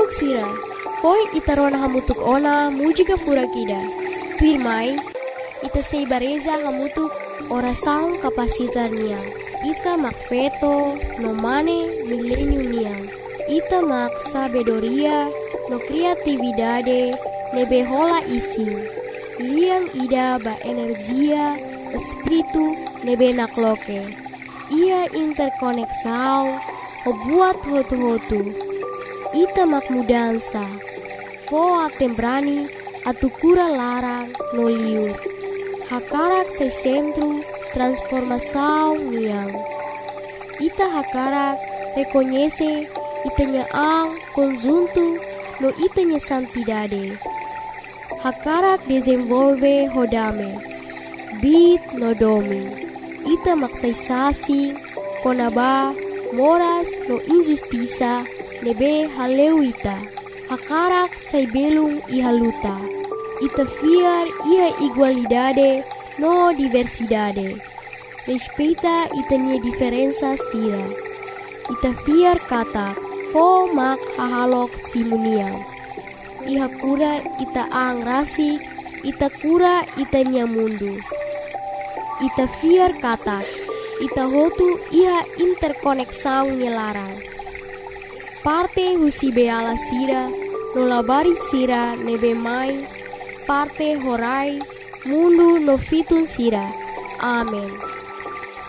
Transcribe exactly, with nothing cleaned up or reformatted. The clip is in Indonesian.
Hahalok sira, koi itarona hamutuk ona mujika furakida. Pirmai, ita seibareza hamutuk orasaun kapasitar niang. Ita mak feto no mane milenium niang. Ita mak sabedoria no kreatividade nebe hola isi. Liang ida ba energia espiritu nebe nakloke. Ia interkoneksau o buat hotu-hotu. Ita mak mudansa. Foa tembrani atu kura larang no liur. Hakarak se centro transformação niang. Ita hakarak reconhece itanya ang conjunto no itanya santidade. Hakarak desenvolve hodame. Bit no domi. Ita maksaisasi konaba moras no injustiça nebe haleuita. Hakarak sai belung ihaluta. Ita fiar ia igualdade no diversidade. Respeita itanya diferença sira. Ita fiar kata fo mak hahalok simuniang. Iha kura ita ang rasi, ita kura itanya mundu. Ita fiar kata, ita hotu iha interkoneksang nyelarang. Parte husi beala sira, nolabarit sira nebe mai, parte horai, mundu no fitun sira. Amen.